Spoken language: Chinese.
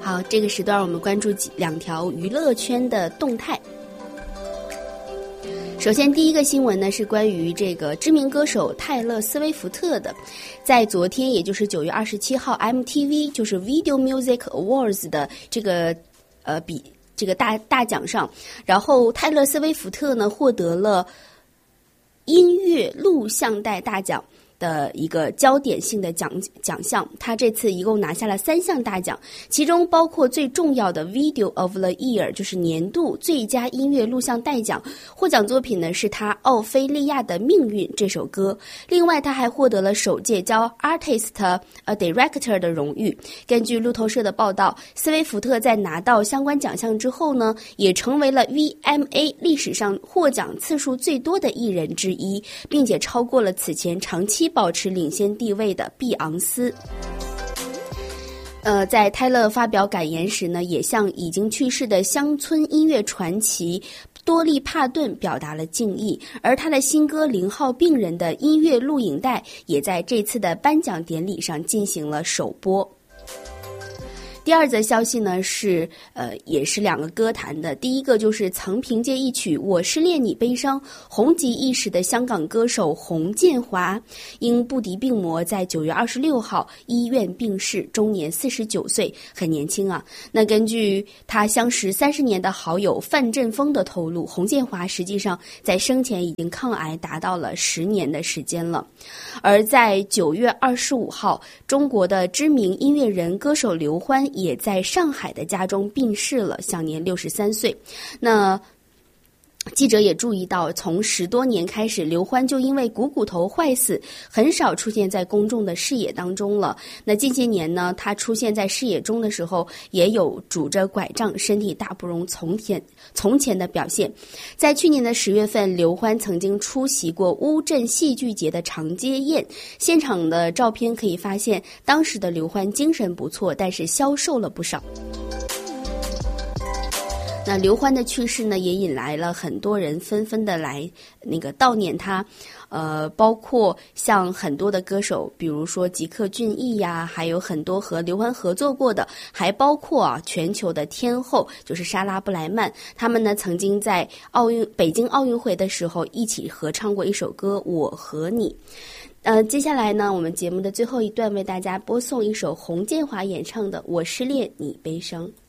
好，这个时段我们关注两条娱乐圈的动态。首先第一个新闻呢是关于这个知名歌手泰勒·斯威夫特的，在昨天也就是9月27号 MTV 就是 Video Music Awards 的这个大奖上，然后泰勒·斯威夫特呢获得了音乐录像带大奖的一个焦点性的奖项，他这次一共拿下了3项大奖，其中包括最重要的 Video of the Year， 就是年度最佳音乐录像带奖，获奖作品呢是他《奥菲利亚的命运》这首歌。另外他还获得了首届交 Artist Director 的荣誉。根据路透社的报道，斯威夫特在拿到相关奖项之后呢，也成为了 VMA 历史上获奖次数最多的艺人之一，并且超过了此前长期保持领先地位的碧昂斯。在泰勒发表感言时呢，也向已经去世的乡村音乐传奇多利帕顿表达了敬意，而他的新歌《0号病人》的音乐录影带也在这次的颁奖典礼上进行了首播。第二则消息呢是也是两个歌坛的，第一个就是曾凭借一曲《我失恋你悲伤》红极一时的香港歌手洪建华，因不敌病魔在9月26号医院病逝，终年49岁，很年轻啊。那根据他相识30年的好友范振锋的透露，洪建华实际上在生前已经抗癌达到了10年的时间了。而在9月25号，中国的知名音乐人歌手刘欢也在上海的家中病逝了，享年63岁。那记者也注意到，从10多年开始，刘欢就因为股头坏死，很少出现在公众的视野当中了。那近些年呢，他出现在视野中的时候，也有拄着拐杖，身体大不容从前的表现。在去年的10月份，刘欢曾经出席过乌镇戏剧节的长街宴，现场的照片可以发现，当时的刘欢精神不错，但是消瘦了不少。那刘欢的去世呢，也引来了很多人纷纷的来悼念他，包括像很多的歌手，比如说吉克隽逸呀，还有很多和刘欢合作过的，还包括全球的天后就是莎拉布莱曼，他们呢曾经在北京奥运会的时候一起合唱过一首歌《我和你》。接下来呢，我们节目的最后一段为大家播送一首洪建华演唱的《我失恋你悲伤》。